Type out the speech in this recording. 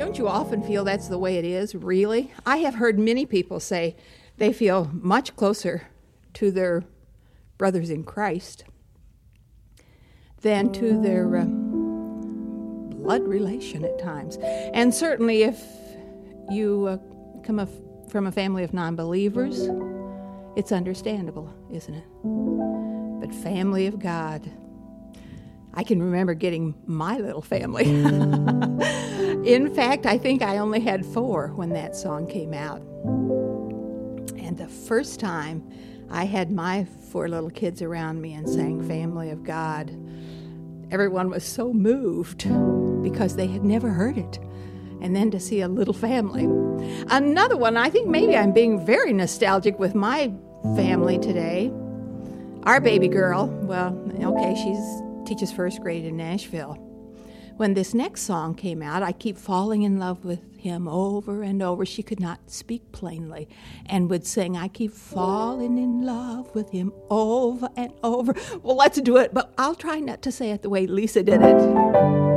Don't you often feel that's the way it is, really? I have heard many people say they feel much closer to their brothers in Christ than to their blood relation at times. And certainly if you come from a family of non-believers, it's understandable, isn't it? But family of God, I can remember getting my little family. In fact, I think I only had 4 when that song came out. And the first time I had my 4 little kids around me and sang Family of God, everyone was so moved because they had never heard it. And then to see a little family. Another one, I think maybe I'm being very nostalgic with my family today. Our baby girl, well, okay, she teaches first grade in Nashville. When this next song came out, I keep falling in love with him over and over. She could not speak plainly and would sing, I keep falling in love with him over and over. Well, let's do it, but I'll try not to say it the way Lisa did it.